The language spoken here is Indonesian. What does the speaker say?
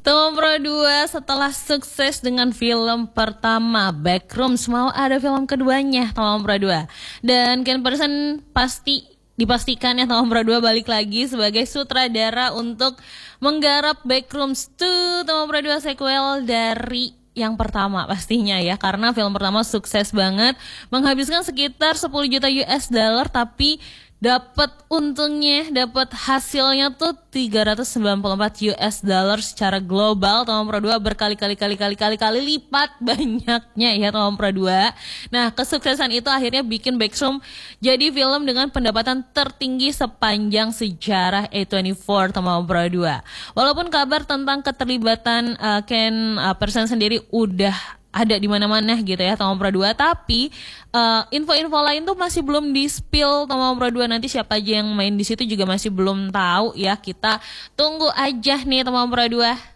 Tom Pro 2 setelah sukses dengan film pertama Backrooms, mau ada film keduanya Tom Pro 2. Dan Ken Person dipastikan ya Tom Pro 2 balik lagi sebagai sutradara untuk menggarap Backrooms 2, Tom Pro 2 sequel dari yang pertama pastinya ya, karena film pertama sukses banget, menghabiskan sekitar 10 juta US dollar, tapi dapat hasilnya tuh 394 US dollar secara global. Tom Pro 2 berkali-kali lipat banyaknya ya Tom Pro 2. Nah, kesuksesan itu akhirnya bikin Backrooms jadi film dengan pendapatan tertinggi sepanjang sejarah A24 Tom Pro 2. Walaupun kabar tentang keterlibatan Ken Person sendiri udah ada di mana-mana gitu ya Tom Pro 2, tapi info-info lain tuh masih belum di-spill Tom Pro 2. Nanti siapa aja yang main di situ juga masih belum tahu ya. Kita tunggu aja nih Tom Pro 2.